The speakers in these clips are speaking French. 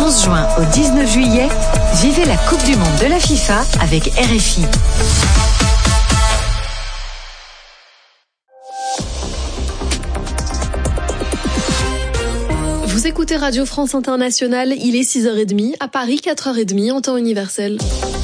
11 juin au 19 juillet, vivez la Coupe du Monde de la FIFA avec RFI. Vous écoutez Radio France Internationale, il est 6h30, à Paris 4h30 en temps universel.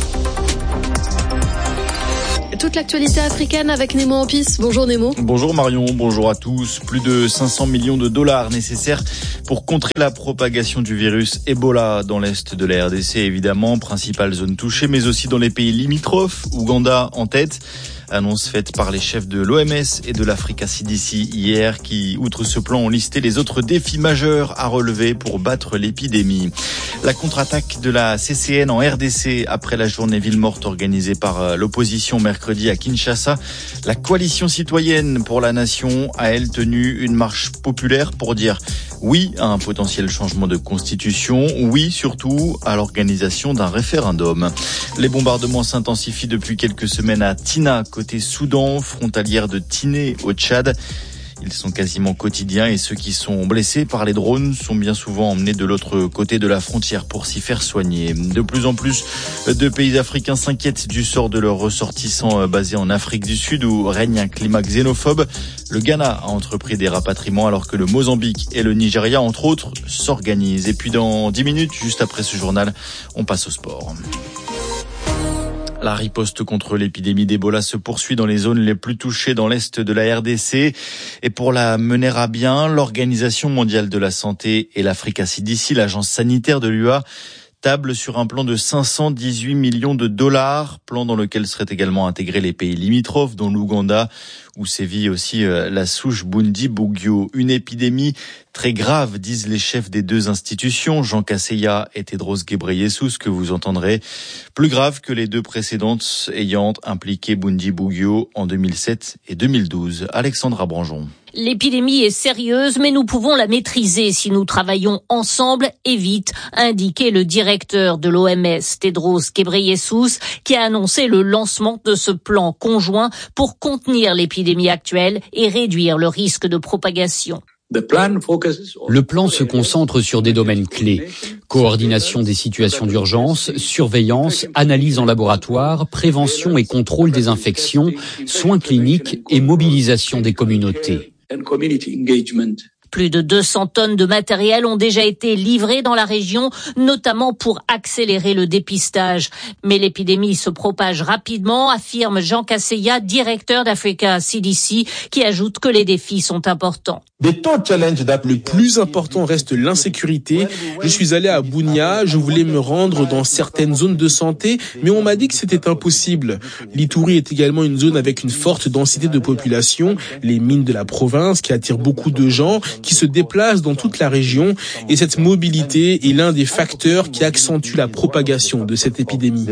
Toute l'actualité africaine avec Nemo Ampis. Bonjour Nemo. Bonjour Marion, bonjour à tous. Plus de 500 millions de dollars nécessaires pour contrer la propagation du virus Ebola dans l'est de la RDC, évidemment, principale zone touchée, mais aussi dans les pays limitrophes, Ouganda en tête. Annonce faite par les chefs de l'OMS et de l'Africa CDC hier qui, outre ce plan, ont listé les autres défis majeurs à relever pour battre l'épidémie. La contre-attaque de la CCN en RDC après la journée ville morte organisée par l'opposition mercredi à Kinshasa. La coalition citoyenne pour la nation a, elle, tenu une marche populaire pour dire oui à un potentiel changement de constitution, oui surtout à l'organisation d'un référendum. Les bombardements s'intensifient depuis quelques semaines à Tina, côté Soudan, frontalière de Tiné au Tchad. Ils sont quasiment quotidiens et ceux qui sont blessés par les drones sont bien souvent emmenés de l'autre côté de la frontière pour s'y faire soigner. De plus en plus de pays africains s'inquiètent du sort de leurs ressortissants basés en Afrique du Sud où règne un climat xénophobe. Le Ghana a entrepris des rapatriements alors que le Mozambique et le Nigeria, entre autres, s'organisent. Et puis dans 10 minutes, juste après ce journal, on passe au sport. La riposte contre l'épidémie d'Ebola se poursuit dans les zones les plus touchées dans l'est de la RDC. Et pour la mener à bien, l'Organisation mondiale de la santé et l'Africa CDC, l'agence sanitaire de l'UA, table sur un plan de 518 millions de dollars, plan dans lequel seraient également intégrés les pays limitrophes, dont l'Ouganda, où sévit aussi la souche Bundibugyo. Une épidémie très grave, disent les chefs des deux institutions, Jean Kaseya et Tedros Ghebreyesus, que vous entendrez. Plus grave que les deux précédentes ayant impliqué Bundibugyo en 2007 et 2012. Alexandra Branjon. L'épidémie est sérieuse, mais nous pouvons la maîtriser si nous travaillons ensemble et vite, a indiqué le directeur de l'OMS, Tedros Ghebreyesus, qui a annoncé le lancement de ce plan conjoint pour contenir l'épidémie actuelle et réduire le risque de propagation. Le plan se concentre sur des domaines clés. Coordination des situations d'urgence, surveillance, analyse en laboratoire, prévention et contrôle des infections, soins cliniques et mobilisation des communautés. Plus de 200 tonnes de matériel ont déjà été livrées dans la région, notamment pour accélérer le dépistage. Mais l'épidémie se propage rapidement, affirme Jean Kaseya, directeur d'Africa CDC, qui ajoute que les défis sont importants. Le plus important reste l'insécurité. Je suis allé à Bunia, je voulais me rendre dans certaines zones de santé, mais on m'a dit que c'était impossible. L'Ituri est également une zone avec une forte densité de population, les mines de la province qui attirent beaucoup de gens, qui se déplacent dans toute la région, et cette mobilité est l'un des facteurs qui accentue la propagation de cette épidémie.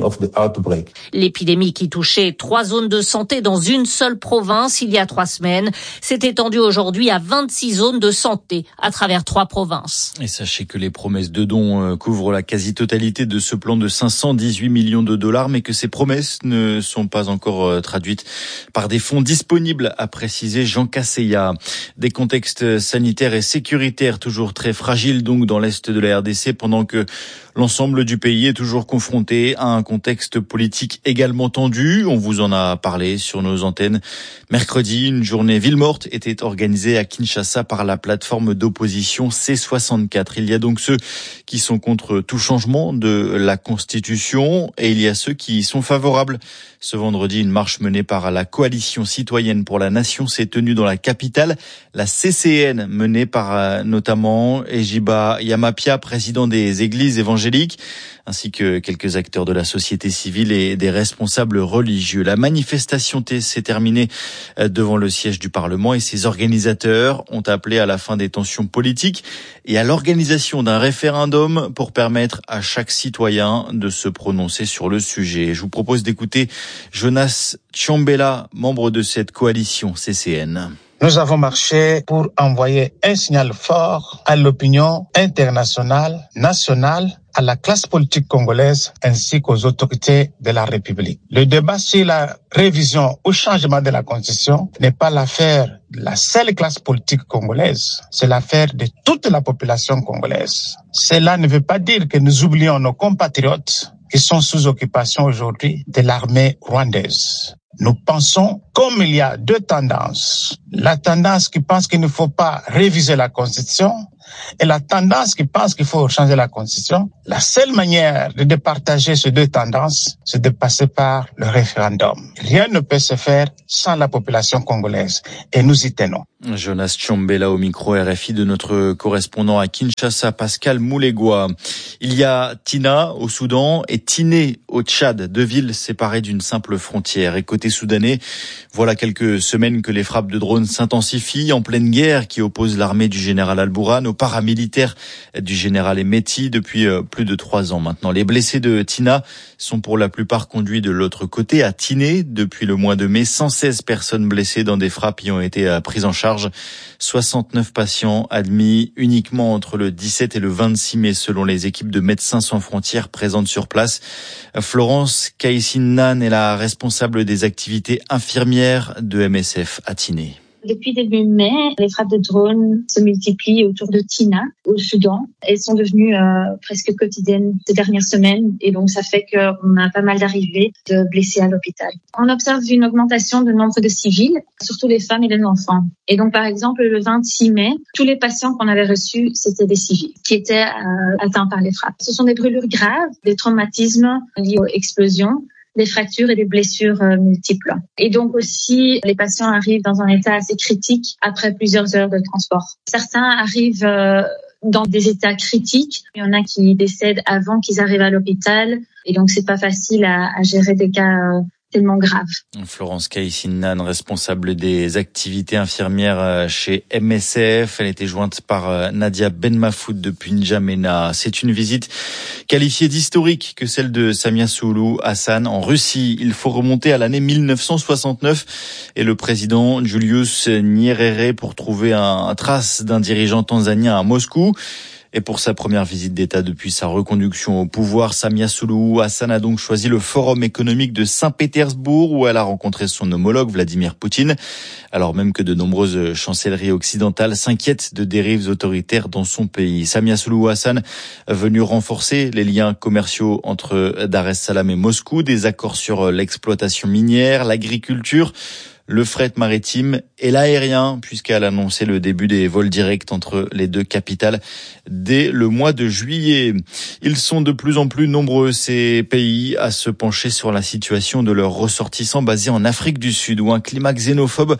L'épidémie qui touchait 3 zones de santé dans une seule province il y a 3 semaines s'est étendue aujourd'hui à 26 zones de santé à travers 3 provinces. Et sachez que les promesses de dons couvrent la quasi-totalité de ce plan de 518 millions de dollars, mais que ces promesses ne sont pas encore traduites par des fonds disponibles, a précisé Jean Kaseya. Des contextes sanitaires et sécuritaires toujours très fragiles donc dans l'est de la RDC, pendant que l'ensemble du pays est toujours confronté à un contexte politique également tendu. On vous en a parlé sur nos antennes. Mercredi, une journée ville morte était organisée à Kinshasa par la plateforme d'opposition C64. Il y a donc ceux qui sont contre tout changement de la Constitution et il y a ceux qui y sont favorables. Ce vendredi, une marche menée par la coalition citoyenne pour la nation s'est tenue dans la capitale. La CCN, menée par notamment Ejiba Yamapia, président des églises évangéliques, ainsi que quelques acteurs de la société civile et des responsables religieux. La manifestation s'est terminée devant le siège du Parlement et ses organisateurs ont appelé à la fin des tensions politiques et à l'organisation d'un référendum pour permettre à chaque citoyen de se prononcer sur le sujet. Je vous propose d'écouter Jonas Tchambela, membre de cette coalition CCN. Nous avons marché pour envoyer un signal fort à l'opinion internationale, nationale, à la classe politique congolaise ainsi qu'aux autorités de la République. Le débat sur la révision ou changement de la Constitution n'est pas l'affaire de la seule classe politique congolaise, c'est l'affaire de toute la population congolaise. Cela ne veut pas dire que nous oublions nos compatriotes qui sont sous occupation aujourd'hui de l'armée rwandaise. Nous pensons, comme il y a deux tendances, la tendance qui pense qu'il ne faut pas réviser la Constitution et la tendance qui pense qu'il faut changer la Constitution, la seule manière de départager ces deux tendances, c'est de passer par le référendum. Rien ne peut se faire sans la population congolaise et nous y tenons. Jonas Tchombela au micro RFI de notre correspondant à Kinshasa, Pascal Moulegua. Il y a Tina au Soudan et Tiné au Tchad, deux villes séparées d'une simple frontière. Et côté soudanais, voilà quelques semaines que les frappes de drones s'intensifient en pleine guerre qui oppose l'armée du général Al-Bourhan aux paramilitaires du général Emeti depuis plus de 3 ans maintenant. Les blessés de Tina sont pour la plupart conduits de l'autre côté, à Tiné. Depuis le mois de mai, 116 personnes blessées dans des frappes y ont été prises en charge. 69 patients admis uniquement entre le 17 et le 26 mai selon les équipes de Médecins sans frontières présentes sur place. Florence Kaïsine-Nan est la responsable des activités infirmières de MSF à Tiné. Depuis début mai, les frappes de drones se multiplient autour de Tina, au Soudan. Elles sont devenues presque quotidiennes ces dernières semaines et donc ça fait qu'on a pas mal d'arrivées de blessés à l'hôpital. On observe une augmentation du nombre de civils, surtout les femmes et les enfants. Et donc par exemple, le 26 mai, tous les patients qu'on avait reçus, c'était des civils qui étaient atteints par les frappes. Ce sont des brûlures graves, des traumatismes liés aux explosions, des fractures et des blessures multiples. Et donc aussi, les patients arrivent dans un état assez critique après plusieurs heures de transport. Certains arrivent dans des états critiques. Il y en a qui décèdent avant qu'ils arrivent à l'hôpital. Et donc, c'est pas facile à gérer des cas tellement grave. Florence Kaïsine-Nan, responsable des activités infirmières chez MSF. Elle était jointe par Nadia Benmafoud depuis N'Djamena. C'est une visite qualifiée d'historique que celle de Samia Suluhu Hassan en Russie. Il faut remonter à l'année 1969 et le président Julius Nyerere pour trouver un trace d'un dirigeant tanzanien à Moscou. Et pour sa première visite d'État depuis sa reconduction au pouvoir, Samia Suluhu Hassan a donc choisi le Forum économique de Saint-Pétersbourg où elle a rencontré son homologue Vladimir Poutine, alors même que de nombreuses chancelleries occidentales s'inquiètent de dérives autoritaires dans son pays. Samia Suluhu Hassan est venue renforcer les liens commerciaux entre Dar es Salaam et Moscou, des accords sur l'exploitation minière, l'agriculture, le fret maritime et l'aérien, puisqu'elle a annoncé le début des vols directs entre les deux capitales dès le mois de juillet. Ils sont de plus en plus nombreux, ces pays, à se pencher sur la situation de leurs ressortissants basés en Afrique du Sud, où un climat xénophobe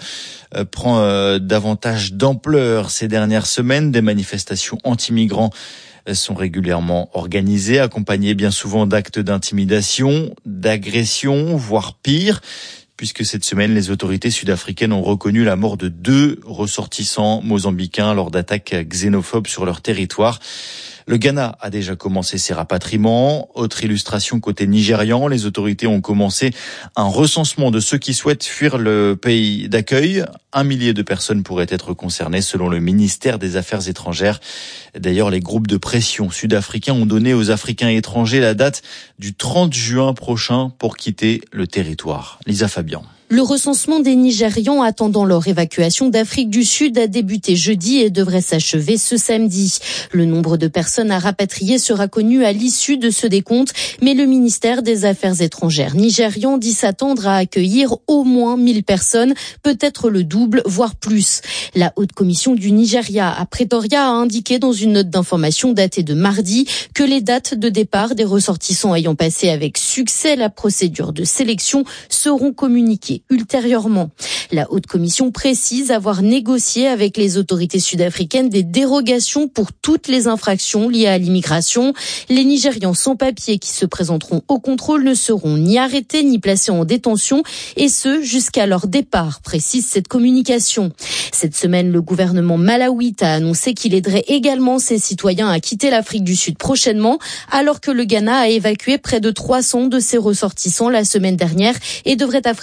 prend davantage d'ampleur ces dernières semaines. Des manifestations anti-migrants sont régulièrement organisées, accompagnées bien souvent d'actes d'intimidation, d'agression, voire pire, puisque cette semaine, les autorités sud-africaines ont reconnu la mort de 2 ressortissants mozambicains lors d'attaques xénophobes sur leur territoire. Le Ghana a déjà commencé ses rapatriements. Autre illustration côté nigérian, les autorités ont commencé un recensement de ceux qui souhaitent fuir le pays d'accueil. 1 millier de personnes pourraient être concernées selon le ministère des Affaires étrangères. D'ailleurs, les groupes de pression sud-africains ont donné aux Africains étrangers la date du 30 juin prochain pour quitter le territoire. Lisa Fabian. Le recensement des Nigérians attendant leur évacuation d'Afrique du Sud a débuté jeudi et devrait s'achever ce samedi. Le nombre de personnes à rapatrier sera connu à l'issue de ce décompte, mais le ministère des Affaires étrangères nigérian dit s'attendre à accueillir au moins 1000 personnes, peut-être le double, voire plus. La haute commission du Nigeria à Pretoria a indiqué dans une note d'information datée de mardi que les dates de départ des ressortissants ayant passé avec succès la procédure de sélection seront communiquées ultérieurement. La haute commission précise avoir négocié avec les autorités sud-africaines des dérogations pour toutes les infractions liées à l'immigration. Les Nigérians sans papier qui se présenteront au contrôle ne seront ni arrêtés ni placés en détention, et ce jusqu'à leur départ, précise cette communication. Cette semaine, le gouvernement malawite a annoncé qu'il aiderait également ses citoyens à quitter l'Afrique du Sud prochainement, alors que le Ghana a évacué près de 300 de ses ressortissants la semaine dernière et devrait affréter un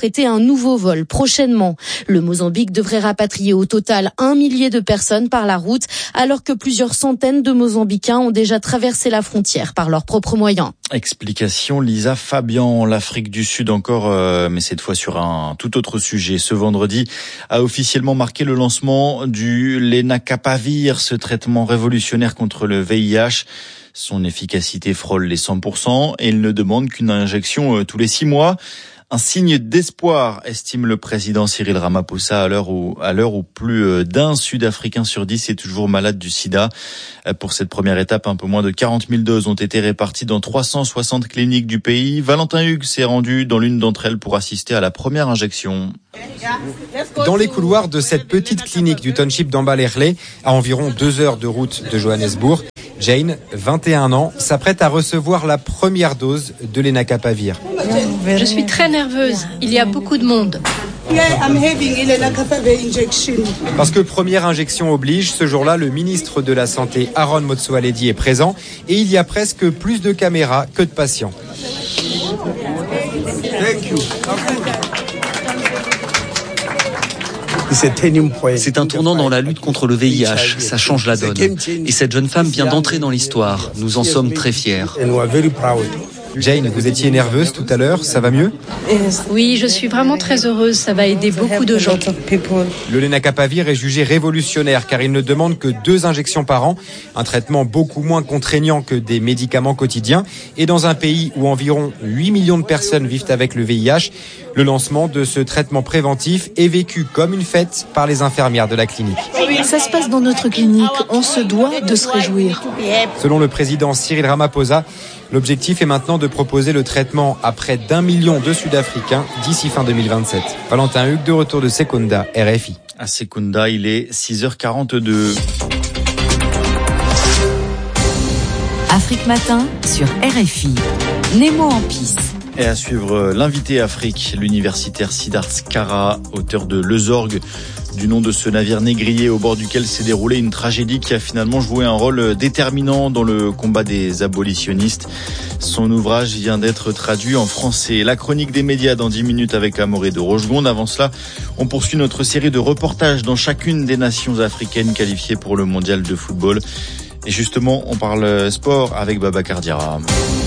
nouveau vol prochainement. Le Mozambique devrait rapatrier au total 1 millier de personnes par la route, alors que plusieurs centaines de Mozambicains ont déjà traversé la frontière par leurs propres moyens. Explication Lisa Fabian. L'Afrique du Sud encore, mais cette fois sur un tout autre sujet. Ce vendredi a officiellement marqué le lancement du Lenacapavir, ce traitement révolutionnaire contre le VIH. Son efficacité frôle les 100% et il ne demande qu'une injection tous les 6 mois. Un signe d'espoir, estime le président Cyril Ramaphosa, à l'heure où plus d'un Sud-Africain sur 10 est toujours malade du sida. Pour cette première étape, un peu moins de 40 000 doses ont été réparties dans 360 cliniques du pays. Valentin Hugues s'est rendu dans l'une d'entre elles pour assister à la première injection. Dans les couloirs de cette petite clinique du township d'Ambalerley, à environ 2 heures de route de Johannesburg, Jane, 21 ans, s'apprête à recevoir la première dose de Lenacapavir. Je suis très nerveuse. Il y a beaucoup de monde. Parce que première injection oblige, ce jour-là, le ministre de la Santé, Aaron Motsoaledi, est présent et il y a presque plus de caméras que de patients. C'est un tournant dans la lutte contre le VIH, ça change la donne. Et cette jeune femme vient d'entrer dans l'histoire. Nous en sommes très fiers. Jane, vous étiez nerveuse tout à l'heure, ça va mieux ? Oui, je suis vraiment très heureuse, ça va aider beaucoup de gens. Le Lenacapavir est jugé révolutionnaire car il ne demande que 2 injections par an, un traitement beaucoup moins contraignant que des médicaments quotidiens. Et dans un pays où environ 8 millions de personnes vivent avec le VIH, le lancement de ce traitement préventif est vécu comme une fête par les infirmières de la clinique. Ça se passe dans notre clinique, on se doit de se réjouir. Selon le président Cyril Ramaphosa, l'objectif est maintenant de proposer le traitement à près d'1 million de Sud-Africains d'ici fin 2027. Valentin Hugues, de retour de Secunda, RFI. À Secunda, il est 6h42. Afrique Matin sur RFI. Nemo en pisse. Et à suivre l'invité Afrique, l'universitaire Siddharth Kara, auteur de Le Zorg, du nom de ce navire négrier au bord duquel s'est déroulée une tragédie qui a finalement joué un rôle déterminant dans le combat des abolitionnistes. Son ouvrage vient d'être traduit en français. La chronique des médias dans 10 minutes avec Amoré de Rochegonde. Avant cela, on poursuit notre série de reportages dans chacune des nations africaines qualifiées pour le mondial de football. Et justement, on parle sport avec Babacar Diarra.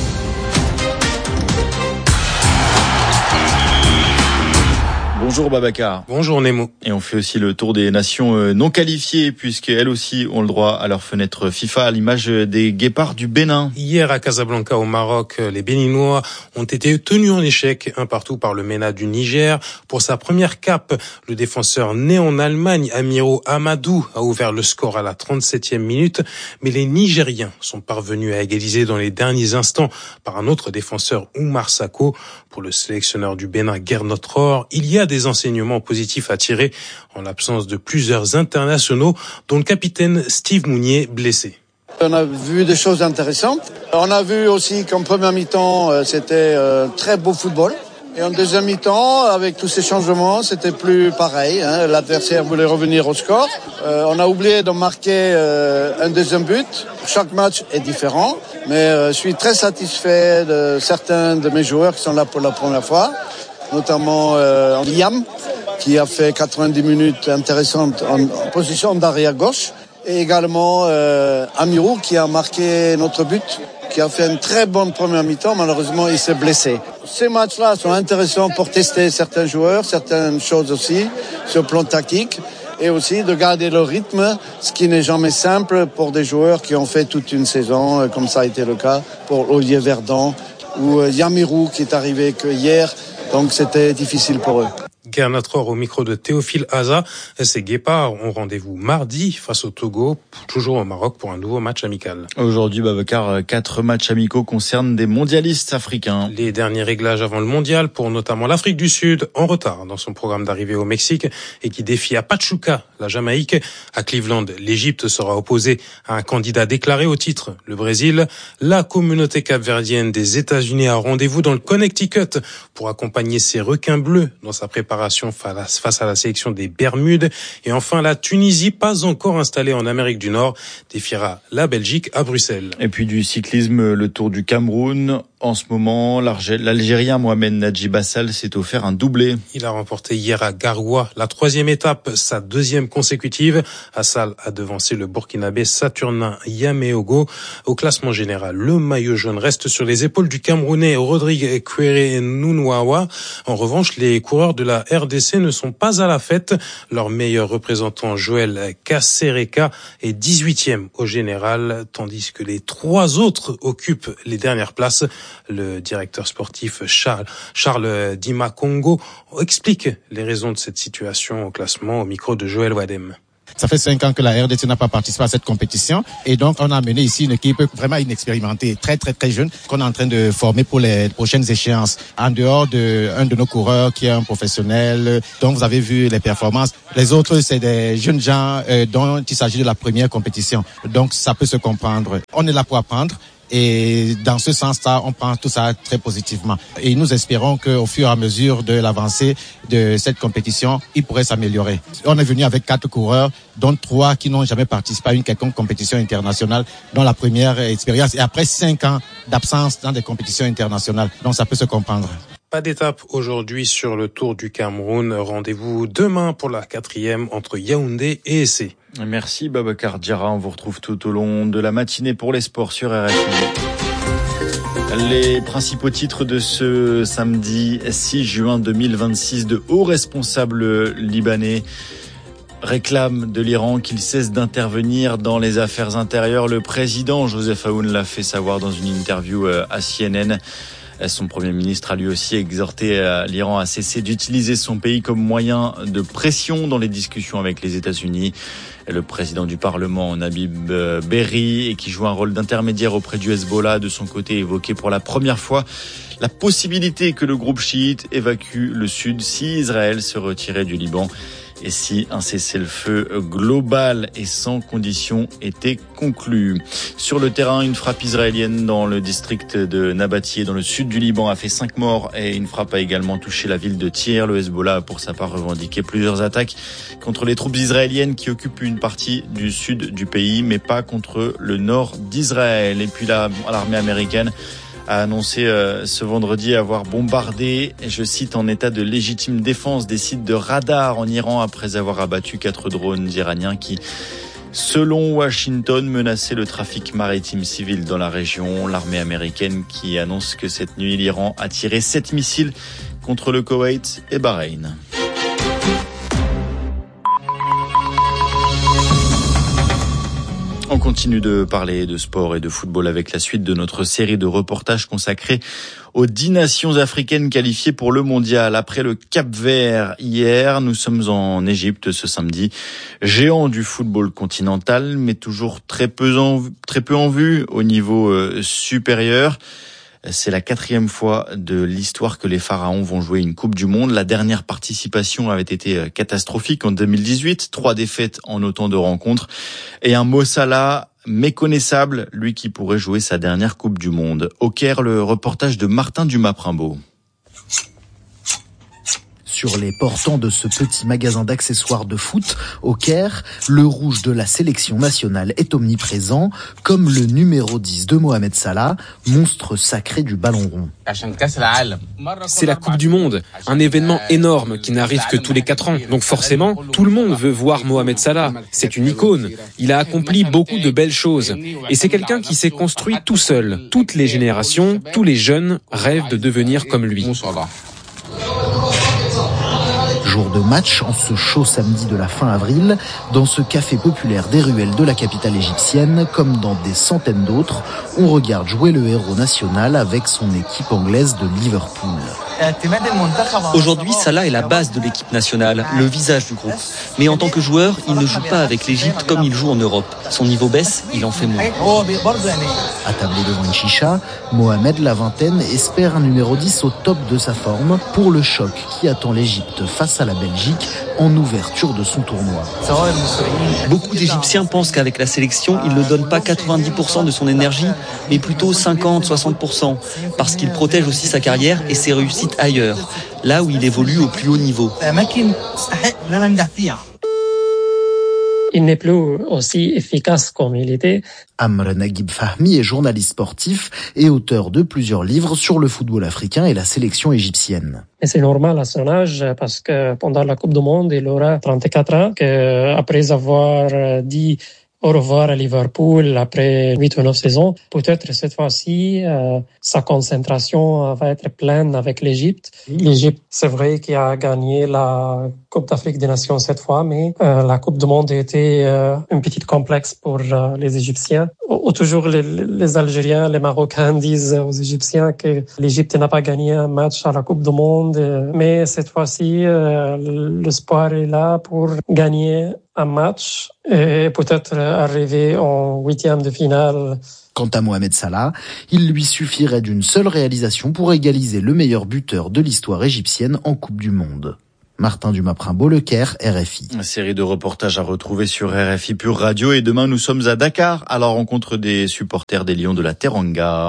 Bonjour Babacar. Bonjour Nemo. Et on fait aussi le tour des nations non qualifiées puisqu'elles aussi ont le droit à leur fenêtre FIFA à l'image des Guépards du Bénin. Hier à Casablanca au Maroc, les Béninois ont été tenus en échec 1-1 par le MENA du Niger. Pour sa première cape, le défenseur né en Allemagne, Amiro Amadou, a ouvert le score à la 37e minute. Mais les Nigériens sont parvenus à égaliser dans les derniers instants par un autre défenseur, Oumar Sako. Pour le sélectionneur du Bénin, Gernot Rohr, il y a des enseignements positifs à tirer en l'absence de plusieurs internationaux, dont le capitaine Steve Mounier blessé. On a vu des choses intéressantes. On a vu aussi qu'en première mi-temps, c'était très beau football. Et en deuxième mi-temps, avec tous ces changements, c'était plus pareil. L'adversaire voulait revenir au score. On a oublié de marquer un deuxième but. Chaque match est différent. Mais je suis très satisfait de certains de mes joueurs qui sont là pour la première fois. Notamment Liam, qui a fait 90 minutes intéressantes en position d'arrière gauche. Et également Amirou, qui a marqué notre but, qui a fait une très bonne première mi-temps. Malheureusement, il s'est blessé. Ces matchs-là sont intéressants pour tester certains joueurs, certaines choses aussi, sur le plan tactique. Et aussi de garder le rythme, ce qui n'est jamais simple pour des joueurs qui ont fait toute une saison, comme ça a été le cas pour Olivier Verdon ou Yamirou, qui est arrivé que hier. Donc c'était difficile pour eux. Gernot Rohr au micro de Théophile Haza. Ces Guépards ont rendez-vous mardi face au Togo, toujours au Maroc pour un nouveau match amical. Aujourd'hui, Babacar, 4 matchs amicaux concernent des mondialistes africains. Les derniers réglages avant le mondial pour notamment l'Afrique du Sud, en retard dans son programme d'arrivée au Mexique et qui défie à Pachuca, la Jamaïque. À Cleveland, l'Égypte sera opposée à un candidat déclaré au titre, le Brésil. La communauté capverdienne des États-Unis a rendez-vous dans le Connecticut pour accompagner ses requins bleus dans sa préparation face à la sélection des Bermudes. Et enfin, la Tunisie, pas encore installée en Amérique du Nord, défiera la Belgique à Bruxelles. Et puis du cyclisme, le Tour du Cameroun En ce moment, l'Algérien Mohamed Nadji Bassal s'est offert un doublé. Il a remporté hier à Garoua la 3e étape, sa 2e consécutive. Bassal a devancé le Burkinabé Saturnin Yameogo. Au classement général, le maillot jaune reste sur les épaules du Camerounais Rodrigue Kwere-Nunwawa. En revanche, les coureurs de la RDC ne sont pas à la fête. Leur meilleur représentant, Joël Kasereka, est 18e au général, tandis que les 3 autres occupent les dernières places. Le directeur sportif Charles Dimakongo explique les raisons de cette situation au classement au micro de Joël Wadem. Ça fait 5 ans que la RDC n'a pas participé à cette compétition et donc on a amené ici une équipe vraiment inexpérimentée, très jeune, qu'on est en train de former pour les prochaines échéances. En dehors d'un de nos coureurs qui est un professionnel, dont vous avez vu les performances, les autres c'est des jeunes gens dont il s'agit de la première compétition. Donc ça peut se comprendre. On est là pour apprendre. Et dans ce sens-là, on prend tout ça très positivement. Et nous espérons qu'au fur et à mesure de l'avancée de cette compétition, il pourrait s'améliorer. On est venu avec 4 coureurs, dont 3 qui n'ont jamais participé à une quelconque compétition internationale, dont la première expérience. Et après 5 ans d'absence dans des compétitions internationales. Donc ça peut se comprendre. Pas d'étape aujourd'hui sur le Tour du Cameroun. Rendez-vous demain pour la 4e entre Yaoundé et Essé. Merci Babacar Diarra, on vous retrouve tout au long de la matinée pour les sports sur RFI. Les principaux titres de ce samedi 6 juin 2026, de hauts responsables libanais réclament de l'Iran qu'il cesse d'intervenir dans les affaires intérieures. Le président Joseph Aoun l'a fait savoir dans une interview à CNN. Son Premier ministre a lui aussi exhorté l'Iran à cesser d'utiliser son pays comme moyen de pression dans les discussions avec les États-Unis. Le président du Parlement, Nabib Berri, et qui joue un rôle d'intermédiaire auprès du Hezbollah, de son côté évoqué pour la première fois la possibilité que le groupe chiite évacue le sud si Israël se retirait du Liban et si un cessez-le-feu global et sans condition était conclu. Sur le terrain, une frappe israélienne dans le district de Nabatieh, dans le sud du Liban, a fait 5 morts et une frappe a également touché la ville de Tyr. Le Hezbollah a pour sa part revendiqué plusieurs attaques contre les troupes israéliennes qui occupent une partie du sud du pays, mais pas contre le nord d'Israël. Et puis l'armée américaine a annoncé ce vendredi avoir bombardé, je cite, en état de légitime défense des sites de radar en Iran après avoir abattu 4 drones iraniens qui, selon Washington, menaçaient le trafic maritime civil dans la région. L'armée américaine qui annonce que cette nuit, l'Iran a tiré 7 missiles contre le Koweït et Bahreïn. On continue de parler de sport et de football avec la suite de notre série de reportages consacrés aux 10 nations africaines qualifiées pour le mondial. Après le Cap-Vert hier, nous sommes en Égypte ce samedi. Géant du football continental, mais toujours très peu en vue au niveau supérieur. C'est la 4e fois de l'histoire que les Pharaons vont jouer une Coupe du Monde. La dernière participation avait été catastrophique en 2018. 3 défaites en autant de rencontres. Et un Mo Salah méconnaissable, lui qui pourrait jouer sa dernière Coupe du Monde. Au Caire, le reportage de Martin Dumas-Primbaud. Sur les portants de ce petit magasin d'accessoires de foot au Caire, le rouge de la sélection nationale est omniprésent, comme le numéro 10 de Mohamed Salah, monstre sacré du ballon rond. C'est la Coupe du Monde, un événement énorme qui n'arrive que tous les 4 ans. Donc forcément, tout le monde veut voir Mohamed Salah. C'est une icône. Il a accompli beaucoup de belles choses. Et c'est quelqu'un qui s'est construit tout seul. Toutes les générations, tous les jeunes rêvent de devenir comme lui. Jour de match en ce chaud samedi de la fin avril, dans ce café populaire des ruelles de la capitale égyptienne, comme dans des centaines d'autres, on regarde jouer le héros national avec son équipe anglaise de Liverpool. Aujourd'hui, Salah est la base de l'équipe nationale, le visage du groupe. Mais en tant que joueur, il ne joue pas avec l'Égypte comme il joue en Europe. Son niveau baisse, il en fait moins. Attablé devant une chicha, Mohamed, la vingtaine, espère un numéro 10 au top de sa forme pour le choc qui attend l'Égypte face à la Belgique en ouverture de son tournoi. Beaucoup d'Égyptiens pensent qu'avec la sélection, il ne donne pas 90% de son énergie, mais plutôt 50-60%, parce qu'il protège aussi sa carrière et ses réussites ailleurs, là où il évolue au plus haut niveau. il n'est plus aussi efficace comme il était. Amr Naguib Fahmi est journaliste sportif et auteur de plusieurs livres sur le football africain et la sélection égyptienne. Et c'est normal à son âge parce que pendant la Coupe du Monde, il aura 34 ans, après avoir dit au revoir à Liverpool après 8 ou 9 saisons. Peut-être cette fois-ci, sa concentration va être pleine avec l'Égypte. L'Égypte, c'est vrai qu'il a gagné la Coupe d'Afrique des Nations cette fois, mais la Coupe du Monde était un petit complexe pour les Égyptiens. Toujours les Algériens, les Marocains disent aux Égyptiens que l'Égypte n'a pas gagné un match à la Coupe du Monde, mais cette fois-ci, l'espoir est là pour gagner un match et peut-être arriver en 8e de finale. Quant à Mohamed Salah, il lui suffirait d'une seule réalisation pour égaliser le meilleur buteur de l'histoire égyptienne en Coupe du Monde. Martin Dumas-Primbaud, Le Caire, RFI. Une série de reportages à retrouver sur RFI Pure Radio. Et demain, nous sommes à Dakar, à la rencontre des supporters des Lions de la Teranga.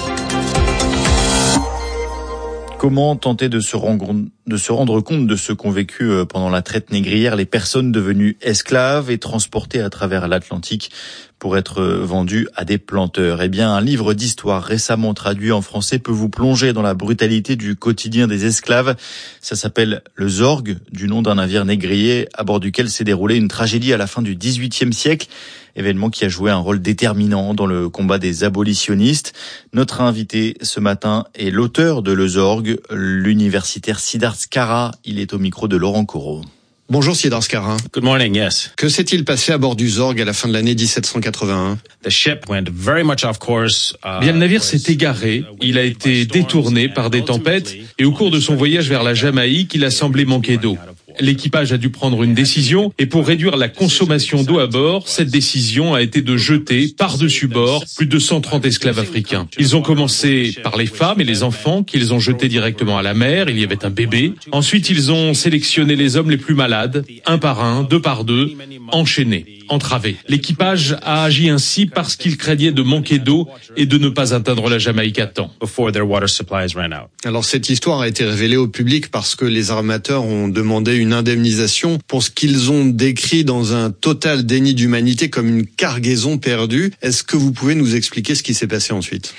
Comment tenter de se rendre compte de ce qu'ont vécu pendant la traite négrière les personnes devenues esclaves et transportées à travers l'Atlantique pour être vendues à des planteurs? Eh bien, un livre d'histoire récemment traduit en français peut vous plonger dans la brutalité du quotidien des esclaves. Ça s'appelle Le Zorg, du nom d'un navire négrier à bord duquel s'est déroulée une tragédie à la fin du XVIIIe siècle. Événement qui a joué un rôle déterminant dans le combat des abolitionnistes. Notre invité ce matin est l'auteur de Le Zorg, l'universitaire Siddharth Skara. Il est au micro de Laurent Corot. Bonjour Siddharth Skara. Good morning, yes. Que s'est-il passé à bord du Zorg à la fin de l'année 1781? The ship went very much off course. Bien, le navire s'est égaré, il a été détourné par des tempêtes et au cours de son voyage vers la Jamaïque, il a semblé manquer d'eau. L'équipage a dû prendre une décision et pour réduire la consommation d'eau à bord, cette décision a été de jeter par-dessus bord plus de 130 esclaves africains. Ils ont commencé par les femmes et les enfants qu'ils ont jetés directement à la mer, il y avait un bébé. Ensuite, ils ont sélectionné les hommes les plus malades, un par un, deux par deux, enchaînés, entravés. L'équipage a agi ainsi parce qu'il craignait de manquer d'eau et de ne pas atteindre la Jamaïque à temps. Alors cette histoire a été révélée au public parce que les armateurs ont demandé une indemnisation pour ce qu'ils ont décrit dans un total déni d'humanité comme une cargaison perdue. Est-ce que vous pouvez nous expliquer ce qui s'est passé ensuite?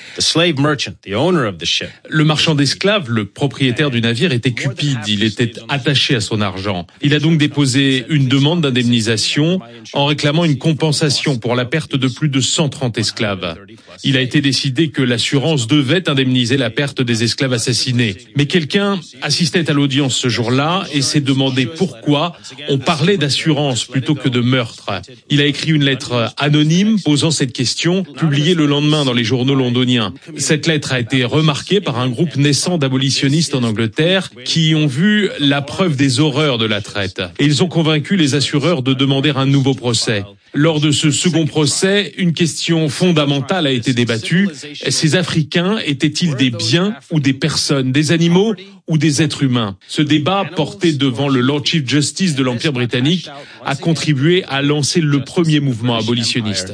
Le marchand d'esclaves, le propriétaire du navire, était cupide, il était attaché à son argent. Il a donc déposé une demande d'indemnisation en réclamant une compensation pour la perte de plus de 130 esclaves. Il a été décidé que l'assurance devait indemniser la perte des esclaves assassinés. Mais quelqu'un assistait à l'audience ce jour-là et s'est demandé pourquoi on parlait d'assurance plutôt que de meurtre. Il a écrit une lettre anonyme posant cette question, publiée le lendemain dans les journaux londoniens. Cette lettre a été remarquée par un groupe naissant d'abolitionnistes en Angleterre qui ont vu la preuve des horreurs de la traite. Et ils ont convaincu les assureurs de demander un nouveau procès. Lors de ce second procès, une question fondamentale a été débattue. Ces Africains étaient-ils des biens ou des personnes, des animaux ou des êtres humains? Ce débat, porté devant le Lord Chief Justice de l'Empire britannique, a contribué à lancer le premier mouvement abolitionniste.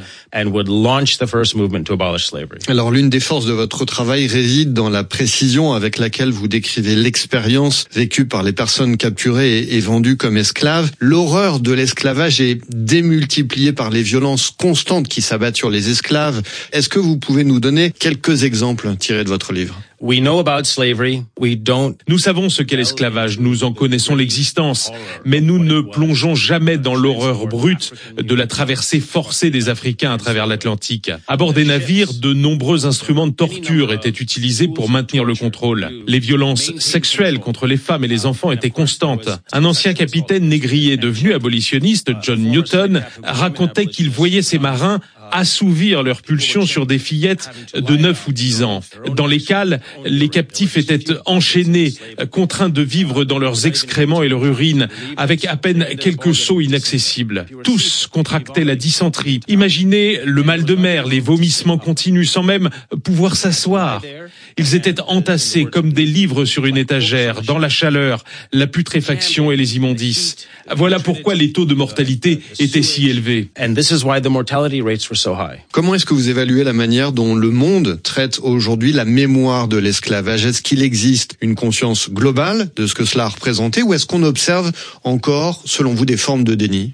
Alors l'une des forces de votre travail réside dans la précision avec laquelle vous décrivez l'expérience vécue par les personnes capturées et vendues comme esclaves. L'horreur de l'esclavage est démultipliée par les violences constantes qui s'abattent sur les esclaves. Est-ce que vous pouvez nous donner quelques exemples tirés de votre livre? Nous savons ce qu'est l'esclavage, nous en connaissons l'existence, mais nous ne plongeons jamais dans l'horreur brute de la traversée forcée des Africains à travers l'Atlantique. À bord des navires, de nombreux instruments de torture étaient utilisés pour maintenir le contrôle. Les violences sexuelles contre les femmes et les enfants étaient constantes. Un ancien capitaine négrier devenu abolitionniste, John Newton, racontait qu'il voyait ses marins assouvir leurs pulsions sur des fillettes de 9 ou 10 ans. Dans les cales, les captifs étaient enchaînés, contraints de vivre dans leurs excréments et leur urine, avec à peine quelques seaux inaccessibles. Tous contractaient la dysenterie. Imaginez le mal de mer, les vomissements continus, sans même pouvoir s'asseoir. Ils étaient entassés comme des livres sur une étagère, dans la chaleur, la putréfaction et les immondices. Voilà pourquoi les taux de mortalité étaient si élevés. Comment est-ce que vous évaluez la manière dont le monde traite aujourd'hui la mémoire de l'esclavage? Est-ce qu'il existe une conscience globale de ce que cela a représenté, ou est-ce qu'on observe encore, selon vous, des formes de déni?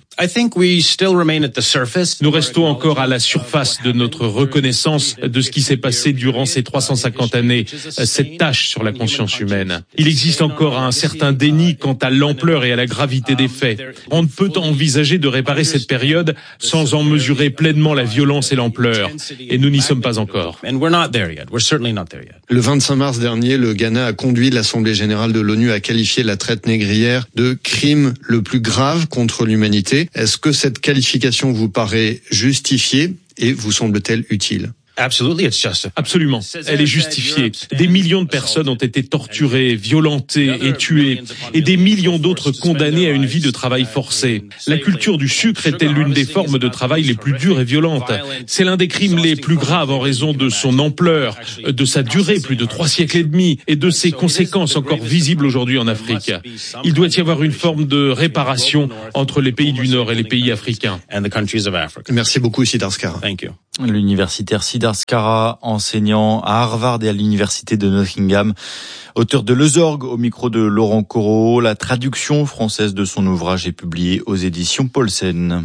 Nous restons encore à la surface de notre reconnaissance de ce qui s'est passé durant ces 350 années, cette tâche sur la conscience humaine. Il existe encore un certain déni quant à l'ampleur et à la gravité des faits. On ne peut envisager de réparer cette période sans en mesurer pleinement la violence et l'ampleur. Et nous n'y sommes pas encore. Le 25 mars dernier, le Ghana a conduit l'Assemblée générale de l'ONU à qualifier la traite négrière de crime le plus grave contre l'humanité. Est-ce que cette qualification vous paraît justifiée et vous semble-t-elle utile? Absolument, elle est justifiée. Des millions de personnes ont été torturées, violentées et tuées, et des millions d'autres condamnées à une vie de travail forcé. La culture du sucre était l'une des formes de travail les plus dures et violentes. C'est l'un des crimes les plus graves en raison de son ampleur, de sa durée, plus de 3 siècles et demi, et de ses conséquences encore visibles aujourd'hui en Afrique. Il doit y avoir une forme de réparation entre les pays du Nord et les pays africains. Merci beaucoup, Siddharth Kara. L'universitaire Siddharth Kara, enseignant à Harvard et à l'université de Nottingham, auteur de Le Zorg au micro de Laurent Corot. La traduction française de son ouvrage est publiée aux éditions Paulsen.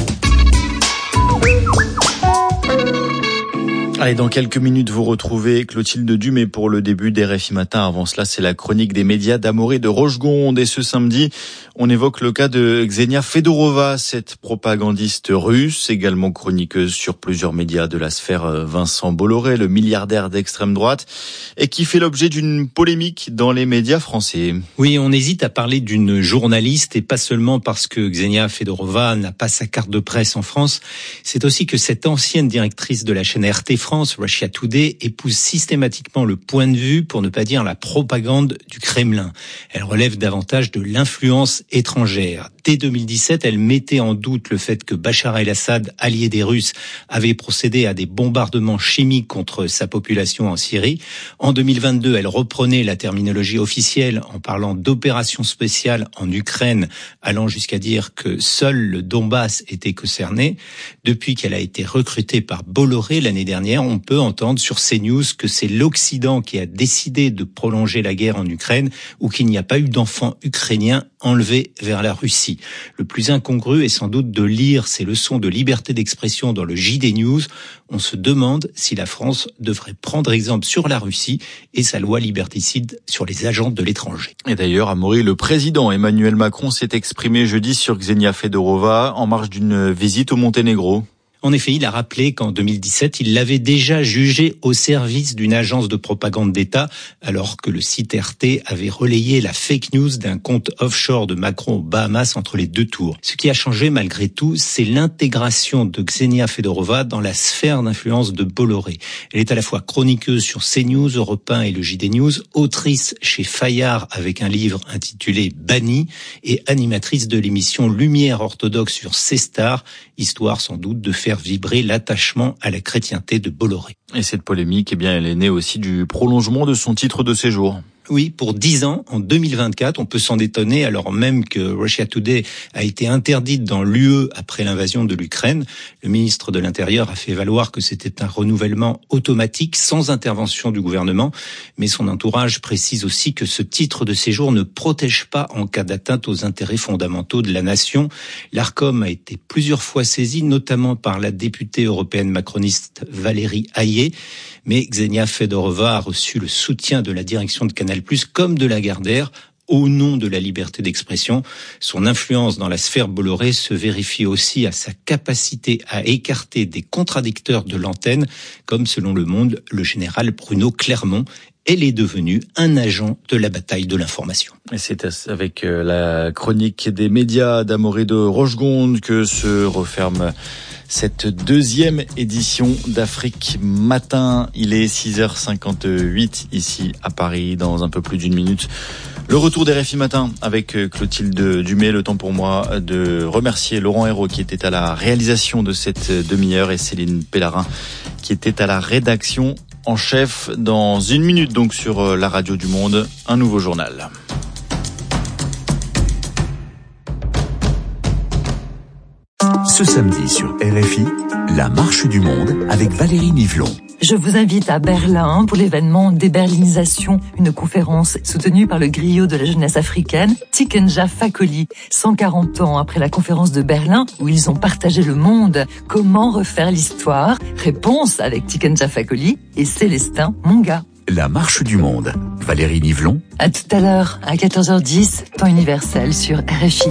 Allez, dans quelques minutes, vous retrouvez Clotilde Dumais pour le début des RFI Matin. Avant cela, c'est la chronique des médias d'Amaury de Rochegonde. Et ce samedi, on évoque le cas de Ksenia Fedorova, cette propagandiste russe, également chroniqueuse sur plusieurs médias de la sphère Vincent Bolloré, le milliardaire d'extrême droite, et qui fait l'objet d'une polémique dans les médias français. Oui, on hésite à parler d'une journaliste, et pas seulement parce que Ksenia Fedorova n'a pas sa carte de presse en France. C'est aussi que cette ancienne directrice de la chaîne RT France, Russia Today, épouse systématiquement le point de vue, pour ne pas dire la propagande du Kremlin. Elle relève davantage de l'influence étrangère. Dès 2017, elle mettait en doute le fait que Bachar el-Assad, allié des Russes, avait procédé à des bombardements chimiques contre sa population en Syrie. En 2022, elle reprenait la terminologie officielle en parlant d'opération spéciale en Ukraine, allant jusqu'à dire que seul le Donbass était concerné. Depuis qu'elle a été recrutée par Bolloré l'année dernière, on peut entendre sur CNews que c'est l'Occident qui a décidé de prolonger la guerre en Ukraine, ou qu'il n'y a pas eu d'enfants ukrainiens enlevés vers la Russie. Le plus incongru est sans doute de lire ces leçons de liberté d'expression dans le JD News. On se demande si la France devrait prendre exemple sur la Russie et sa loi liberticide sur les agents de l'étranger. Et d'ailleurs, Amaury, le président Emmanuel Macron s'est exprimé jeudi sur Ksenia Fedorova en marge d'une visite au Monténégro. En effet, il a rappelé qu'en 2017, il l'avait déjà jugée au service d'une agence de propagande d'État, alors que le site RT avait relayé la fake news d'un compte offshore de Macron aux Bahamas entre les deux tours. Ce qui a changé malgré tout, c'est l'intégration de Ksenia Fedorova dans la sphère d'influence de Bolloré. Elle est à la fois chroniqueuse sur CNews, Europe 1 et le JD News, autrice chez Fayard avec un livre intitulé Banni et animatrice de l'émission Lumière orthodoxe sur C-Star, histoire sans doute de faire vibrer l'attachement à la chrétienté de Bolloré. Et cette polémique, eh bien, elle est née aussi du prolongement de son titre de séjour. Oui, pour 10 ans, en 2024, on peut s'en étonner, alors même que Russia Today a été interdite dans l'UE après l'invasion de l'Ukraine. Le ministre de l'Intérieur a fait valoir que c'était un renouvellement automatique, sans intervention du gouvernement. Mais son entourage précise aussi que ce titre de séjour ne protège pas en cas d'atteinte aux intérêts fondamentaux de la nation. L'Arcom a été plusieurs fois saisi, notamment par la députée européenne macroniste Valérie Hayé. Mais Ksenia Fedorova a reçu le soutien de la direction de Canal+, comme de Lagardère, au nom de la liberté d'expression. Son influence dans la sphère Bolloré se vérifie aussi à sa capacité à écarter des contradicteurs de l'antenne, comme selon Le Monde, le général Bruno Clermont. Elle est devenue un agent de la bataille de l'information. Et c'est avec la chronique des médias d'Amaury de Rochegonde que se referme cette deuxième édition d'Afrique Matin. Il est 6h58 ici à Paris, dans un peu plus d'une minute. Le retour des RFI Matin avec Clotilde Dumais. Le temps pour moi de remercier Laurent Hérault qui était à la réalisation de cette demi-heure et Céline Pellarin qui était à la rédaction en chef. Dans une minute donc sur la radio du Monde, un nouveau journal. Ce samedi sur RFI, la marche du monde avec Valérie Nivelon. Je vous invite à Berlin pour l'événement Déberlinisation, une conférence soutenue par le griot de la jeunesse africaine, Tikenja Fakoly. 140 ans après la conférence de Berlin où ils ont partagé le monde, comment refaire l'histoire? Réponse avec Tikenja Fakoly et Célestin Monga. La marche du monde. Valérie Nivelon. À tout à l'heure, à 14h10, temps universel sur RFI.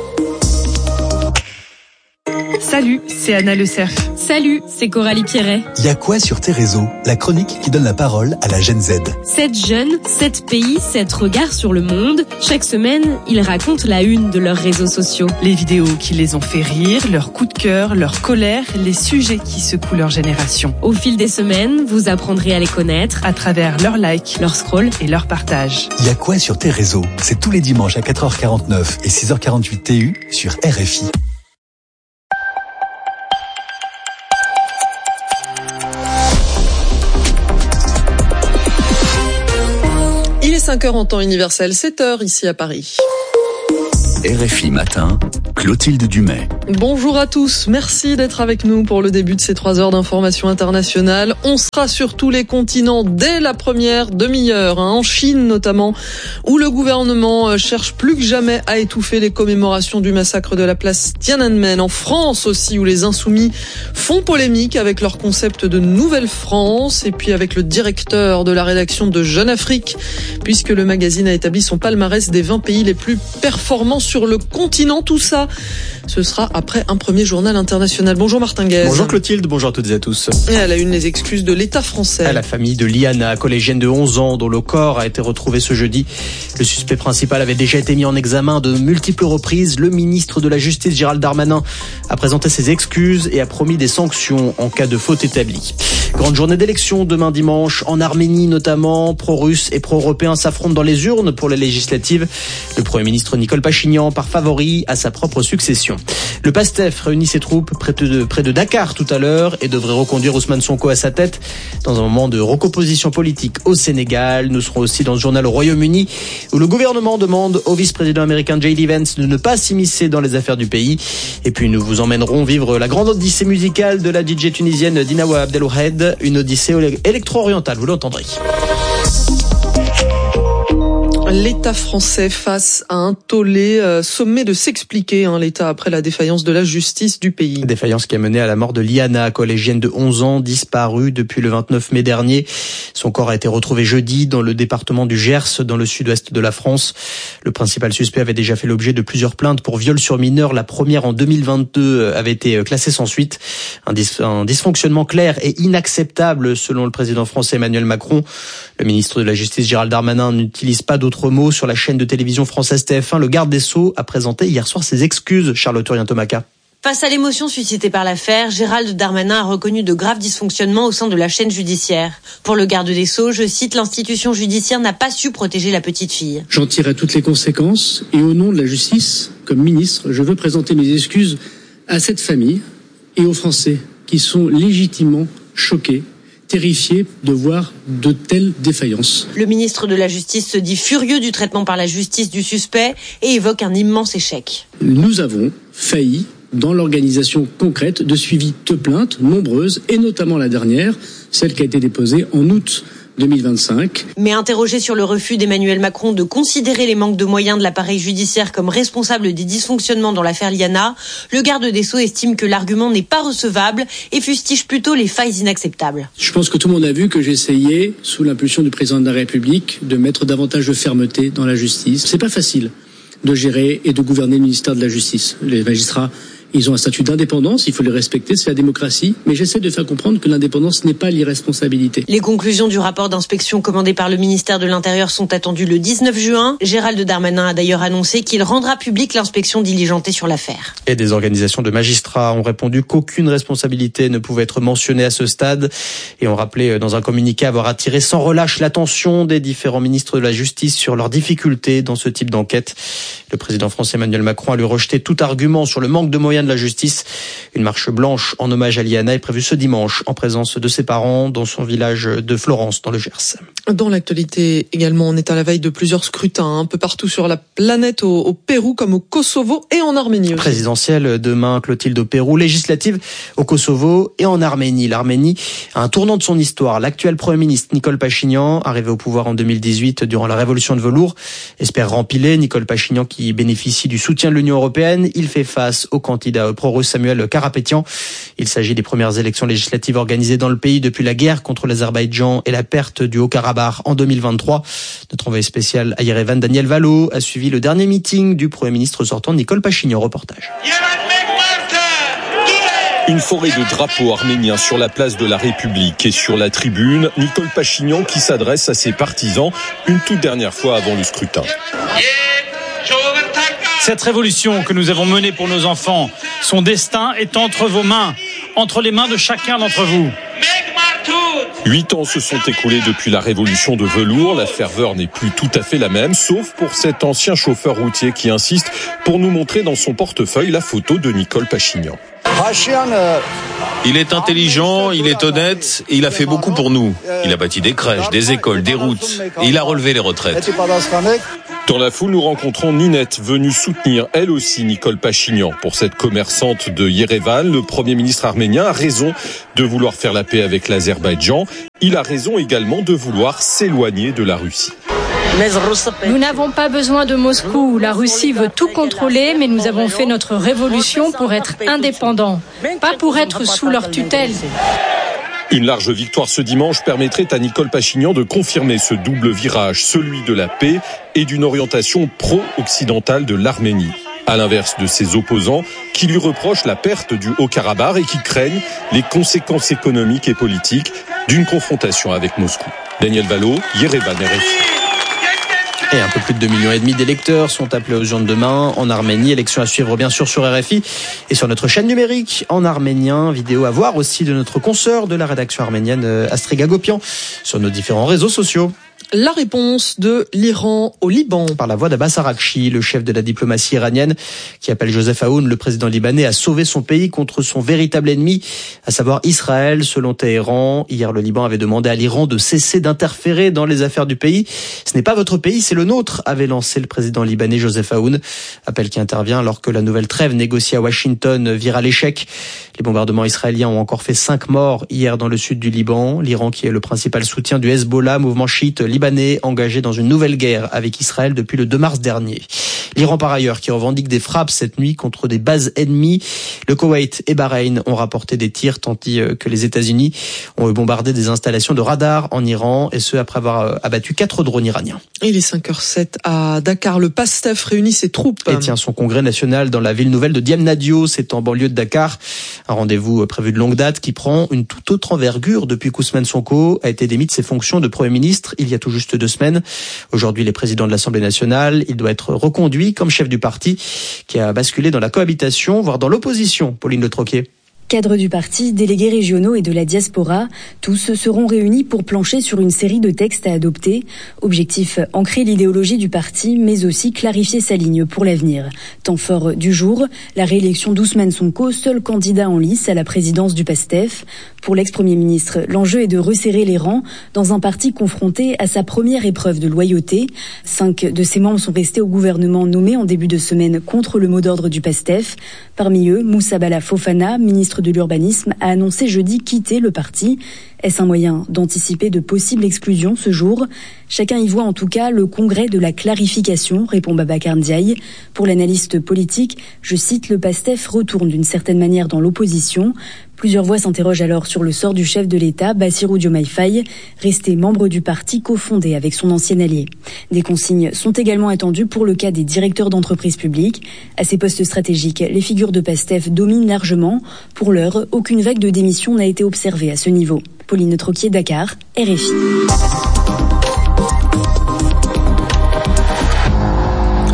Salut, c'est Anna Le Cerf. Salut, c'est Coralie Pierret. Y a quoi sur tes réseaux? La chronique qui donne la parole à la Gen Z. 7 jeunes, 7 pays, 7 regards sur le monde. Chaque semaine, ils racontent la une de leurs réseaux sociaux. Les vidéos qui les ont fait rire, leurs coups de cœur, leur colère, les sujets qui secouent leur génération. Au fil des semaines, vous apprendrez à les connaître à travers leurs likes, leurs scrolls et leurs partages. Y a quoi sur tes réseaux? C'est tous les dimanches à 4h49 et 6h48 TU sur RFI. Il est 5h en temps universel, 7h ici à Paris. RFI Matin, Clotilde Dumais. Bonjour à tous, merci d'être avec nous pour le début de ces 3 heures d'information internationale. On sera sur tous les continents dès la première demi-heure, en Chine notamment, où le gouvernement cherche plus que jamais à étouffer les commémorations du massacre de la place Tiananmen. En France aussi, où les insoumis font polémique avec leur concept de Nouvelle France, et puis avec le directeur de la rédaction de Jeune Afrique, puisque le magazine a établi son palmarès des 20 pays les plus performants sur le continent. Tout ça, ce sera après un premier journal international. Bonjour Martin Guez. Bonjour Clotilde, bonjour à toutes et à tous. Et à la une, les excuses de l'État français. À la famille de Liana, collégienne de 11 ans, dont le corps a été retrouvé ce jeudi. Le suspect principal avait déjà été mis en examen de multiples reprises. Le ministre de la Justice, Gérald Darmanin, a présenté ses excuses et a promis des sanctions en cas de faute établie. Grande journée d'élection demain dimanche. En Arménie notamment, pro-russes et pro-européens s'affrontent dans les urnes pour les législatives. Le Premier ministre Nicole Pachinian part favori à sa propre succession. Le PASTEF réunit ses troupes près de Dakar tout à l'heure et devrait reconduire Ousmane Sonko à sa tête dans un moment de recomposition politique au Sénégal. Nous serons aussi dans ce journal au Royaume-Uni où le gouvernement demande au vice-président américain J.D. Vance de ne pas s'immiscer dans les affaires du pays. Et puis nous vous emmènerons vivre la grande odyssée musicale de la DJ tunisienne Dinawa Abdelwahed, une odyssée électro-orientale, vous l'entendrez. L'État français face à un tollé, sommet de s'expliquer, l'État après la défaillance de la justice du pays. Défaillance qui a mené à la mort de Liana, collégienne de 11 ans, disparue depuis le 29 mai dernier. Son corps a été retrouvé jeudi dans le département du Gers, dans le sud-ouest de la France. Le principal suspect avait déjà fait l'objet de plusieurs plaintes pour viol sur mineur. La première en 2022 avait été classée sans suite. Un dysfonctionnement clair et inacceptable selon le président français Emmanuel Macron. Le ministre de la Justice Gérald Darmanin n'utilise pas d'autres mots sur la chaîne de télévision française TF1. Le garde des Sceaux a présenté hier soir ses excuses. Charlotte Urien-Tomaca. Face à l'émotion suscitée par l'affaire, Gérald Darmanin a reconnu de graves dysfonctionnements au sein de la chaîne judiciaire. Pour le garde des Sceaux, je cite, l'institution judiciaire n'a pas su protéger la petite fille. J'en tirerai toutes les conséquences et au nom de la justice, comme ministre, je veux présenter mes excuses à cette famille et aux Français qui sont légitimement choqués, terrifié de voir de telles défaillances. Le ministre de la Justice se dit furieux du traitement par la justice du suspect et évoque un immense échec. Nous avons failli dans l'organisation concrète de suivi de plaintes nombreuses et notamment la dernière, celle qui a été déposée en août 2025. Mais interrogé sur le refus d'Emmanuel Macron de considérer les manques de moyens de l'appareil judiciaire comme responsable des dysfonctionnements dans l'affaire Liana, le garde des Sceaux estime que l'argument n'est pas recevable et fustige plutôt les failles inacceptables. Je pense que tout le monde a vu que j'essayais, sous l'impulsion du président de la République, de mettre davantage de fermeté dans la justice. C'est pas facile de gérer et de gouverner le ministère de la Justice. Les magistrats, ils ont un statut d'indépendance, il faut les respecter, c'est la démocratie, mais j'essaie de faire comprendre que l'indépendance n'est pas l'irresponsabilité. Les conclusions du rapport d'inspection commandé par le ministère de l'Intérieur sont attendues le 19 juin. Gérald Darmanin a d'ailleurs annoncé qu'il rendra publique l'inspection diligentée sur l'affaire. Et des organisations de magistrats ont répondu qu'aucune responsabilité ne pouvait être mentionnée à ce stade et ont rappelé dans un communiqué avoir attiré sans relâche l'attention des différents ministres de la Justice sur leurs difficultés dans ce type d'enquête. Le président français Emmanuel Macron a lui rejeté tout argument sur le manque de moyens de la justice. Une marche blanche en hommage à Liana est prévue ce dimanche en présence de ses parents dans son village de Florence dans le Gers. Dans l'actualité également, on est à la veille de plusieurs scrutins un peu partout sur la planète, au Pérou comme au Kosovo et en Arménie aussi. Présidentielle demain, Clotilde, au Pérou, législative au Kosovo et en Arménie. L'Arménie a un tournant de son histoire. L'actuel Premier ministre Nikol Pachinian, arrivé au pouvoir en 2018 durant la révolution de velours, espère rempiler. Nikol Pachinian qui bénéficie du soutien de l'Union européenne. Il fait face au candidat pro-russe Samuel Karapetyan. Il s'agit des premières élections législatives organisées dans le pays depuis la guerre contre l'Azerbaïdjan et la perte du Haut-Karabakh en 2023. Notre envoyé spécial à Yerevan, Daniel Valo, a suivi le dernier meeting du Premier ministre sortant Nikol Pachinian. Reportage. Une forêt de drapeaux arméniens sur la place de la République et sur la tribune, Nikol Pachinian qui s'adresse à ses partisans une toute dernière fois avant le scrutin. Cette révolution que nous avons menée pour nos enfants, son destin est entre vos mains, entre les mains de chacun d'entre vous. 8 ans se sont écoulés depuis la révolution de velours. La ferveur n'est plus tout à fait la même, sauf pour cet ancien chauffeur routier qui insiste pour nous montrer dans son portefeuille la photo de Nikol Pachinian. Il est intelligent, il est honnête et il a fait beaucoup pour nous. Il a bâti des crèches, des écoles, des routes et il a relevé les retraites. Dans la foule, nous rencontrons Ninette, venue soutenir elle aussi Nikol Pachinian. Pour cette commerçante de Yerevan, le Premier ministre arménien a raison de vouloir faire la paix avec l'Azerbaïdjan. Il a raison également de vouloir s'éloigner de la Russie. Nous n'avons pas besoin de Moscou où la Russie veut tout contrôler, mais nous avons fait notre révolution pour être indépendants, pas pour être sous leur tutelle. Une large victoire ce dimanche permettrait à Nikol Pachinian de confirmer ce double virage, celui de la paix et d'une orientation pro-occidentale de l'Arménie. À l'inverse de ses opposants qui lui reprochent la perte du Haut-Karabakh et qui craignent les conséquences économiques et politiques d'une confrontation avec Moscou. Daniel Valo, Yerevan, RFI. Et un peu plus de 2,5 millions d'électeurs sont appelés aux urnes demain en Arménie. Élection à suivre bien sûr sur RFI et sur notre chaîne numérique en arménien. Vidéo à voir aussi de notre consoeur de la rédaction arménienne Astrid Gagopian sur nos différents réseaux sociaux. La réponse de l'Iran au Liban. Par la voix d'Abbas Araghchi, le chef de la diplomatie iranienne, qui appelle Joseph Aoun, le président libanais, à sauver son pays contre son véritable ennemi, à savoir Israël. Selon Téhéran, hier, le Liban avait demandé à l'Iran de cesser d'interférer dans les affaires du pays. Ce n'est pas votre pays, c'est le nôtre, avait lancé le président libanais Joseph Aoun. Appel qui intervient alors que la nouvelle trêve négociée à Washington vire à l'échec. Les bombardements israéliens ont encore fait 5 morts hier dans le sud du Liban. L'Iran, qui est le principal soutien du Hezbollah, mouvement chiite libanais engagé dans une nouvelle guerre avec Israël depuis le 2 mars dernier. L'Iran par ailleurs qui revendique des frappes cette nuit contre des bases ennemies. Le Koweït et Bahreïn ont rapporté des tirs tandis que les États-Unis ont bombardé des installations de radars en Iran et ce après avoir abattu 4 drones iraniens. Il est 5h07 à Dakar. Le PASTEF réunit ses troupes. Et tient son congrès national dans la ville nouvelle de Diamniadio, c'est en banlieue de Dakar. Un rendez-vous prévu de longue date qui prend une toute autre envergure depuis qu'Ousmane Sonko a été démis de ses fonctions de Premier ministre il y a tout juste 2 semaines. Aujourd'hui, il est président de l'Assemblée nationale. Il doit être reconduit comme chef du parti qui a basculé dans la cohabitation, voire dans l'opposition. Pauline Le Troquier. Cadres du parti, délégués régionaux et de la diaspora, tous seront réunis pour plancher sur une série de textes à adopter. Objectif, ancrer l'idéologie du parti, mais aussi clarifier sa ligne pour l'avenir. Temps fort du jour, la réélection d'Ousmane Sonko, seul candidat en lice à la présidence du PASTEF. Pour l'ex-premier ministre, l'enjeu est de resserrer les rangs dans un parti confronté à sa première épreuve de loyauté. 5 de ses membres sont restés au gouvernement nommé en début de semaine contre le mot d'ordre du PASTEF. Parmi eux, Moussa Bala Fofana, ministre de l'Urbanisme, a annoncé jeudi quitter le parti. Est-ce un moyen d'anticiper de possibles exclusions ce jour ? Chacun y voit en tout cas le congrès de la clarification, répond Babacar Ndiaye. Pour l'analyste politique, je cite, le PASTEF retourne d'une certaine manière dans l'opposition. Plusieurs voix s'interrogent alors sur le sort du chef de l'État, Bassirou Diomaye Faye, resté membre du parti cofondé avec son ancien allié. Des consignes sont également attendues pour le cas des directeurs d'entreprises publiques. À ces postes stratégiques, les figures de PASTEF dominent largement. Pour l'heure, aucune vague de démission n'a été observée à ce niveau. Pauline Troquier, Dakar, RFI.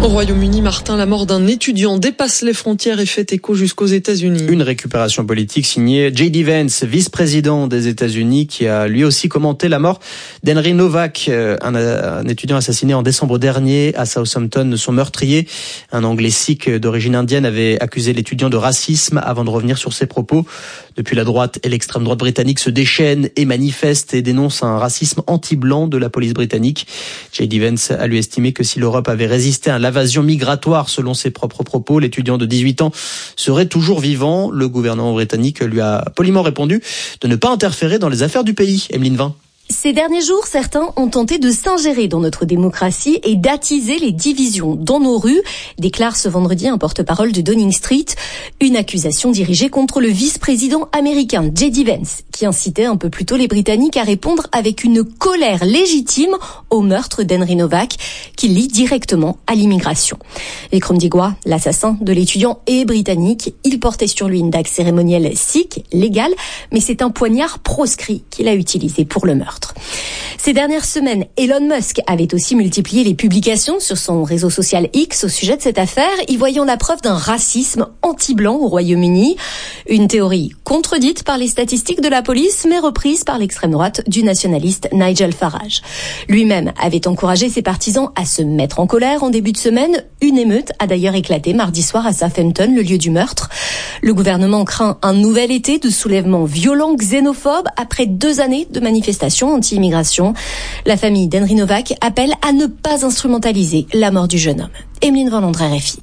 Au Royaume-Uni, Martin, la mort d'un étudiant dépasse les frontières et fait écho jusqu'aux États-Unis. Une récupération politique signée J.D. Vance, vice-président des États-Unis, qui a lui aussi commenté la mort d'Henry Novak, un étudiant assassiné en décembre dernier à Southampton. Son meurtrier, un Anglais sikh d'origine indienne, avait accusé l'étudiant de racisme avant de revenir sur ses propos. Depuis, la droite et l'extrême droite britannique se déchaînent et manifestent et dénoncent un racisme anti-blanc de la police britannique. J.D. Vance a lui estimé que si l'Europe avait résisté à l'invasion migratoire, selon ses propres propos, l'étudiant de 18 ans serait toujours vivant. Le gouvernement britannique lui a poliment répondu de ne pas interférer dans les affaires du pays. Emeline Vin. Ces derniers jours, certains ont tenté de s'ingérer dans notre démocratie et d'attiser les divisions dans nos rues, déclare ce vendredi un porte-parole de Downing Street. Une accusation dirigée contre le vice-président américain J.D. Vance, qui incitait un peu plus tôt les Britanniques à répondre avec une colère légitime au meurtre d'Henry Novak, qui lie directement à l'immigration. Vikram Digwa, l'assassin de l'étudiant, est britannique. Il portait sur lui une dague cérémonielle sikh, légale, mais c'est un poignard proscrit qu'il a utilisé pour le meurtre. Ces dernières semaines, Elon Musk avait aussi multiplié les publications sur son réseau social X au sujet de cette affaire, y voyant la preuve d'un racisme anti-blanc au Royaume-Uni. Une théorie contredite par les statistiques de la police, mais reprise par l'extrême droite du nationaliste Nigel Farage. Lui-même avait encouragé ses partisans à se mettre en colère en début de semaine. Une émeute a d'ailleurs éclaté mardi soir à Southampton, le lieu du meurtre. Le gouvernement craint un nouvel été de soulèvements violents xénophobes après 2 années de manifestations anti-immigration. La famille d'Henry Novak appelle à ne pas instrumentaliser la mort du jeune homme. Emeline Valandre, RFI.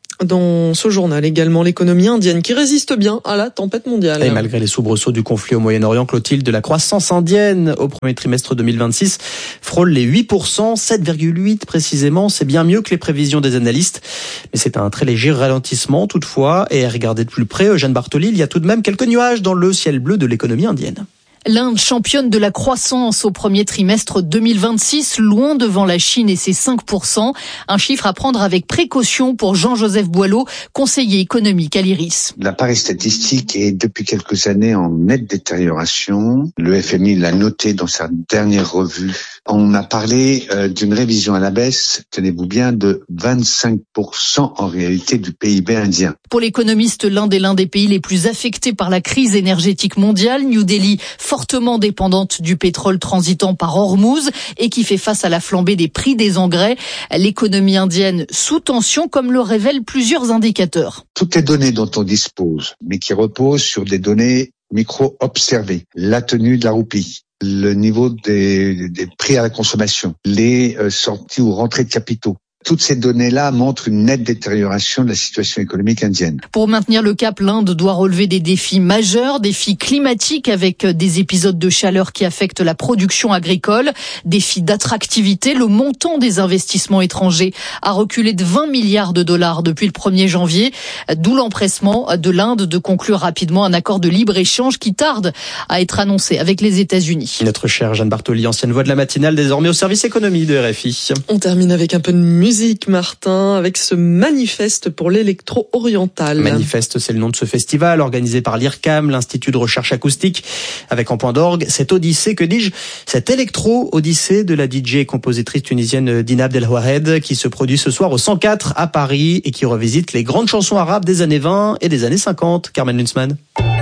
Dans ce journal également, l'économie indienne qui résiste bien à la tempête mondiale. Et malgré les soubresauts du conflit au Moyen-Orient, Clotilde, la croissance indienne au premier trimestre 2026 frôle les 8%, 7,8% précisément. C'est bien mieux que les prévisions des analystes. Mais c'est un très léger ralentissement toutefois. Et à regarder de plus près, Eugène Bartoli, il y a tout de même quelques nuages dans le ciel bleu de l'économie indienne. L'Inde championne de la croissance au premier trimestre 2026, loin devant la Chine et ses 5%. Un chiffre à prendre avec précaution pour Jean-Joseph Boileau, conseiller économique à l'IRIS. L'appareil statistique est depuis quelques années en nette détérioration. Le FMI l'a noté dans sa dernière revue. On a parlé d'une révision à la baisse, tenez-vous bien, de 25% en réalité du PIB indien. Pour l'économiste, l'Inde est l'un des pays les plus affectés par la crise énergétique mondiale. New Delhi, fortement dépendante du pétrole transitant par Hormuz et qui fait face à la flambée des prix des engrais. L'économie indienne sous tension, comme le révèlent plusieurs indicateurs. Toutes les données dont on dispose, mais qui reposent sur des données micro-observées, la tenue de la roupie, le niveau des prix à la consommation, les sorties ou rentrées de capitaux. Toutes ces données-là montrent une nette détérioration de la situation économique indienne. Pour maintenir le cap, l'Inde doit relever des défis majeurs, défis climatiques avec des épisodes de chaleur qui affectent la production agricole, défis d'attractivité. Le montant des investissements étrangers a reculé de 20 milliards de dollars depuis le 1er janvier, d'où l'empressement de l'Inde de conclure rapidement un accord de libre-échange qui tarde à être annoncé avec les États-Unis. Notre chère Jeanne Bartoli, ancienne voix de la matinale, désormais au service économie de RFI. On termine avec un peu de musique, Martin, avec ce manifeste pour l'électro-oriental. Manifeste, c'est le nom de ce festival organisé par l'IRCAM, l'Institut de recherche acoustique, avec en point d'orgue cette odyssée, que dis-je, cette électro-odyssée de la DJ et compositrice tunisienne Dina Abdelwahed, qui se produit ce soir au 104 à Paris et qui revisite les grandes chansons arabes des années 20 et des années 50. Carmen Lunsman.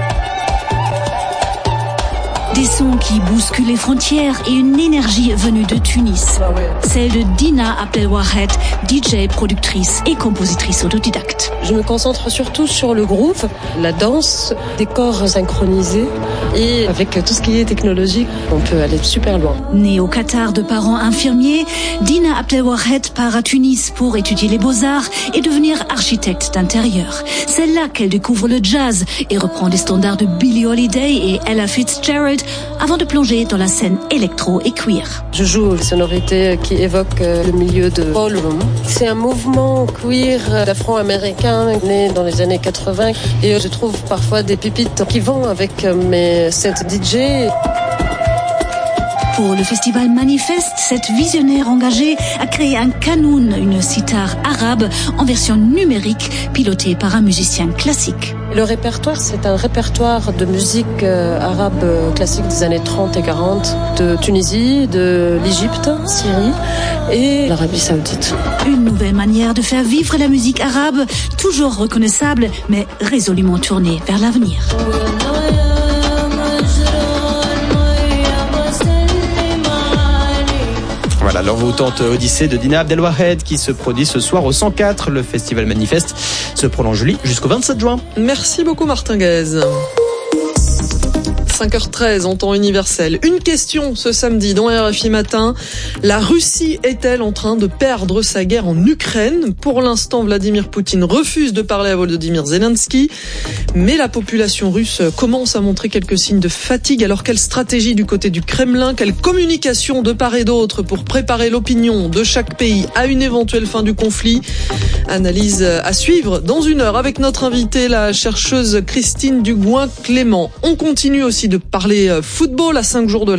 Des sons qui bousculent les frontières et une énergie venue de Tunis. Celle de Dina Abdelwahed, DJ, productrice et compositrice autodidacte. Je me concentre surtout sur le groove, la danse, des corps synchronisés et avec tout ce qui est technologique, on peut aller super loin. Née au Qatar de parents infirmiers, Dina Abdelwahed part à Tunis pour étudier les beaux-arts et devenir architecte d'intérieur. C'est là qu'elle découvre le jazz et reprend des standards de Billie Holiday et Ella Fitzgerald avant de plonger dans la scène électro et queer. Je joue les sonorités qui évoquent le milieu de ballroom. C'est un mouvement queer afro-américain né dans les années 80 et je trouve parfois des pépites qui vont avec mes sets DJ. Pour le festival Manifeste, cette visionnaire engagée a créé un kanoun, une sitar arabe en version numérique pilotée par un musicien classique. Le répertoire, c'est un répertoire de musique arabe classique des années 30 et 40, de Tunisie, de l'Égypte, Syrie et l'Arabie Saoudite. Une nouvelle manière de faire vivre la musique arabe, toujours reconnaissable, mais résolument tournée vers l'avenir. Voilà l'envoûtante Odyssée de Dina Abdelwahed qui se produit ce soir au 104. Le festival Manifeste se prolonge jusqu'au 27 juin. Merci beaucoup Martin Guez. 5h13 en temps universel. Une question ce samedi dans RFI Matin. La Russie est-elle en train de perdre sa guerre en Ukraine ? Pour l'instant, Vladimir Poutine refuse de parler à Volodymyr Zelensky. Mais la population russe commence à montrer quelques signes de fatigue. Alors quelle stratégie du côté du Kremlin ? Quelle communication de part et d'autre pour préparer l'opinion de chaque pays à une éventuelle fin du conflit ? Analyse à suivre dans une heure avec notre invitée, la chercheuse Christine Dugouin-Clément. On continue aussi de parler football à 5 jours de